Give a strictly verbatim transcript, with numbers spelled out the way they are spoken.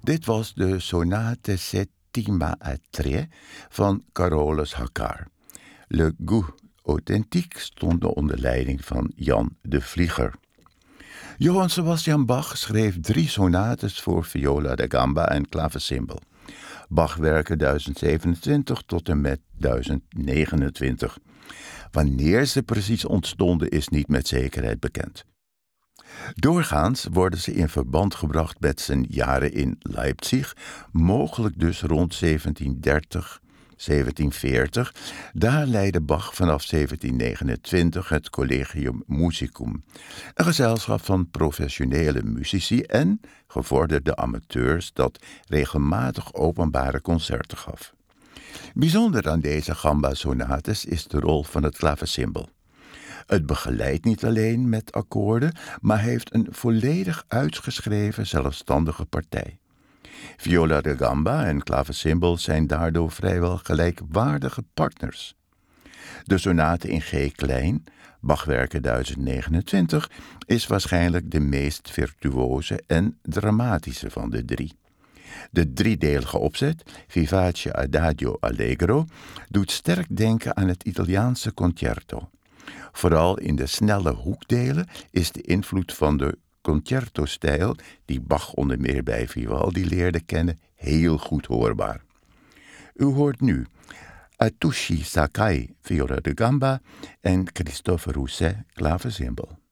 Dit was de Sonate Settima a tre van Carolus Hakkar. Le Goût Authentique stond onder leiding van Jan de Vlieger. Johann Sebastian Bach schreef drie sonates voor viola da gamba en klavecimbal. Bachwerken duizend zevenentwintig tot en met duizend negenentwintig. Wanneer ze precies ontstonden is niet met zekerheid bekend. Doorgaans worden ze in verband gebracht met zijn jaren in Leipzig, mogelijk dus rond zeventiendertig, zeventienveertig. Daar leidde Bach vanaf zeventien negenentwintig het Collegium Musicum, een gezelschap van professionele muzici en gevorderde amateurs dat regelmatig openbare concerten gaf. Bijzonder aan deze gamba-sonates is de rol van het klavecimbal. Het begeleidt niet alleen met akkoorden, maar heeft een volledig uitgeschreven zelfstandige partij. Viola da gamba en klavecimbal zijn daardoor vrijwel gelijkwaardige partners. De sonate in G-klein, Bachwerken duizend negenentwintig, is waarschijnlijk de meest virtuoze en dramatische van de drie. De driedelige opzet, Vivace Adagio Allegro, doet sterk denken aan het Italiaanse concerto. Vooral in de snelle hoekdelen is de invloed van de concerto-stijl, die Bach onder meer bij Vivaldi leerde kennen, heel goed hoorbaar. U hoort nu Atsushi Sakai, viola da gamba en Christophe Rousset, klavecimbal.